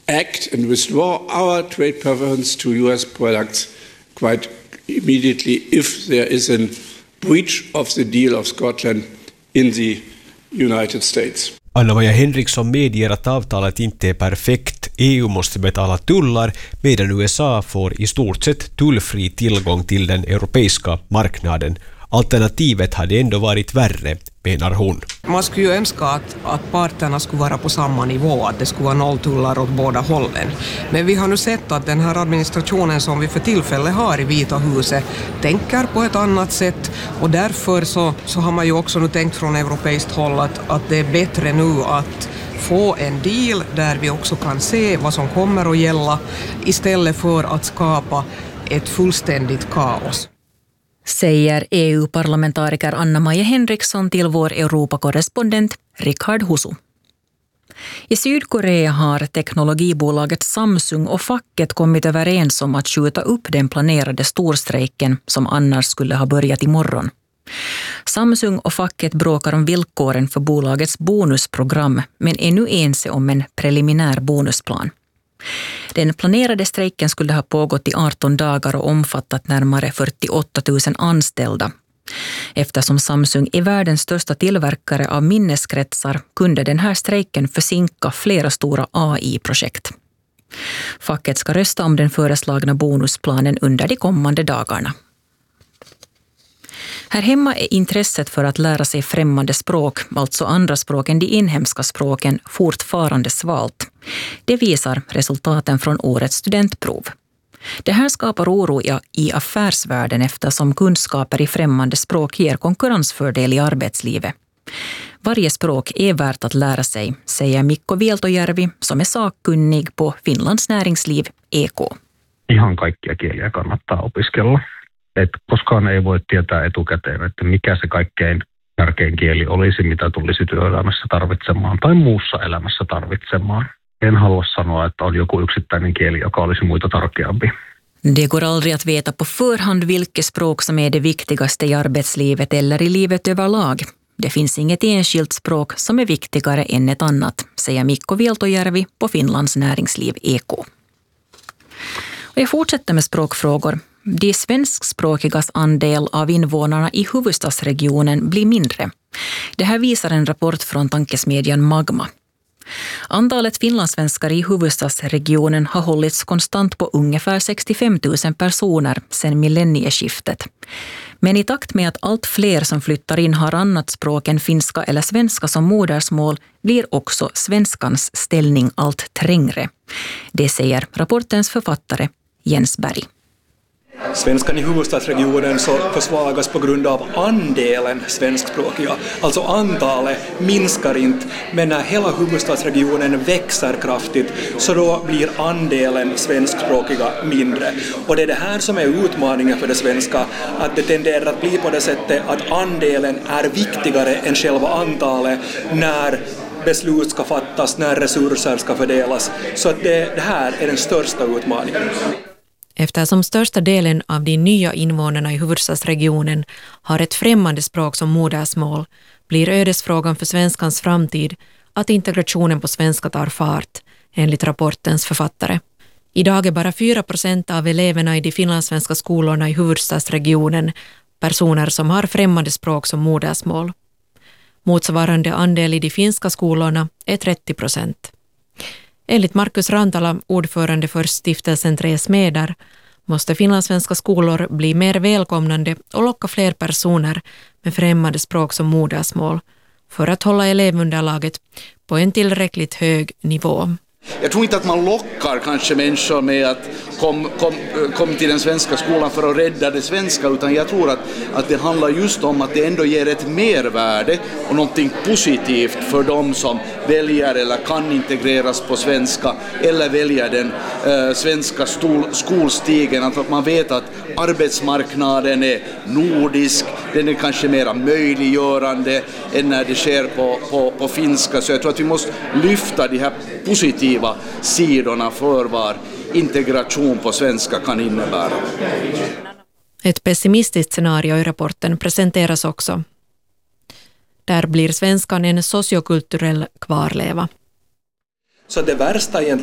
act and withdraw our trade preference to US products quite immediately if there is a breach of the deal of Scotland in the United States. Anna-Maja Henriksson medger att avtalet inte är perfekt. EU måste betala tullar medan USA får i stort sett tullfri tillgång till den europeiska marknaden. Alternativet hade ändå varit värre, menar hon. Man skulle ju önska att parterna skulle vara på samma nivå, att det skulle vara nolltullar åt båda hållen. Men vi har nu sett att den här administrationen som vi för tillfället har i Vita huset tänker på ett annat sätt, och därför så har man ju också nu tänkt från europeiskt håll att det är bättre nu att få en deal där vi också kan se vad som kommer att gälla istället för att skapa ett fullständigt kaos. Säger EU-parlamentariker Anna-Maja Henriksson till vår Europakorrespondent Richard Husu. I Sydkorea har teknologibolaget Samsung och facket kommit överens om att skjuta upp den planerade storstrejken som annars skulle ha börjat imorgon. Samsung och facket bråkar om villkoren för bolagets bonusprogram men är nu ense om en preliminär bonusplan. Den planerade strejken skulle ha pågått i 18 dagar och omfattat närmare 48 000 anställda. Eftersom Samsung är världens största tillverkare av minneskretsar kunde den här strejken försinka flera stora AI-projekt. Facket ska rösta om den föreslagna bonusplanen under de kommande dagarna. Här hemma är intresset för att lära sig främmande språk, alltså andra språk än de inhemska språken, fortfarande svalt. Det visar resultaten från årets studentprov. Det här skapar oro i affärsvärlden eftersom kunskaper i främmande språk ger konkurrensfördel i arbetslivet. Varje språk är värt att lära sig, säger Mikko Vieltojärvi som är sakkunnig på Finlands näringsliv EK. Ihan kaikkia kieliä kannattaa opiskella. Koskaan ei voi tietää etukäteen, että mikä se kaikkein tärkein kieli olisi, mitä tulisi työelämässä tarvitsemaan tai muussa elämässä tarvitsemaan. En halua sanoa, että on joku yksittäinen kieli, joka olisi muita tärkeämpi. Det går aldrig att veta på förhand vilket språk som är det viktigaste i arbetslivet eller i livet överlag. Det finns inget enskilt språk som är viktigare än ett annat, säger Mikko Vieltojärvi på Finlands näringsliv EK. Och jag fortsätter med språkfrågor. De svenskspråkigas andel av invånarna i huvudstadsregionen blir mindre. Det här visar en rapport från tankesmedjan Magma. Antalet finlandssvenskar i huvudstadsregionen har hållits konstant på ungefär 65 000 personer sedan millennieskiftet. Men i takt med att allt fler som flyttar in har annat språk än finska eller svenska som modersmål blir också svenskans ställning allt trängre. Det säger rapportens författare Jens Berg. Svenskan i huvudstadsregionen så försvagas på grund av andelen svenskspråkiga. Alltså antalet minskar inte, men när hela huvudstadsregionen växer kraftigt så då blir andelen svenskspråkiga mindre. Och det är det här som är utmaningen för det svenska, att det tenderar att bli på det sättet att andelen är viktigare än själva antalet när beslut ska fattas, när resurser ska fördelas. Så att det här är den största utmaningen. Eftersom största delen av de nya invånarna i huvudstadsregionen har ett främmande språk som modersmål blir ödesfrågan för svenskans framtid att integrationen på svenska tar fart, enligt rapportens författare. Idag är bara 4% av eleverna i de finlandssvenska skolorna i huvudstadsregionen personer som har främmande språk som modersmål. Motsvarande andel i de finska skolorna är 30%. Enligt Markus Rantala, ordförande för stiftelsen Tre Smeder, måste finlandssvenska skolor bli mer välkomnande och locka fler personer med främmande språk som modersmål för att hålla elevunderlaget på en tillräckligt hög nivå. Jag tror inte att man lockar kanske människor med att kom till den svenska skolan för att rädda det svenska, utan jag tror att det handlar just om att det ändå ger ett mervärde och någonting positivt för de som väljer eller kan integreras på svenska eller väljer den svenska skolstigen. Att man vet att arbetsmarknaden är nordisk, den är kanske mer möjliggörande än när det sker på finska. Så jag tror att vi måste lyfta de här positiva sidorna för vad integration på svenska kan innebära. Ett pessimistiskt scenario i rapporten presenteras också. Där blir svenskan en sociokulturell kvarleva. Så det värsta egentligen